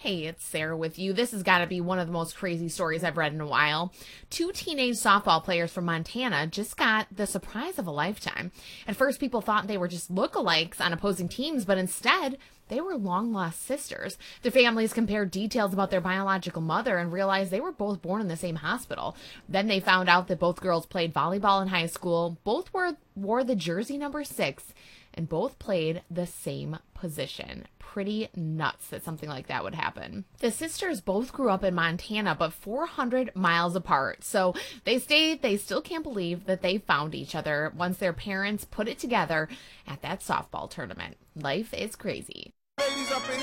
Hey, it's Sarah with you. This has got to be one of the most crazy stories I've read in a while. Two teenage softball players from Montana just got the surprise of a lifetime. At first, people thought they were just lookalikes on opposing teams, but instead, they were long-lost sisters. Their families compared details about their biological mother and realized they were both born in the same hospital. Then they found out that both girls played volleyball in high school, both wore the jersey number 6, and both played the same position. Pretty nuts that something like that would happen. The sisters both grew up in Montana, but 400 miles apart. So they still can't believe that they found each other once their parents put it together at that softball tournament. Life is crazy.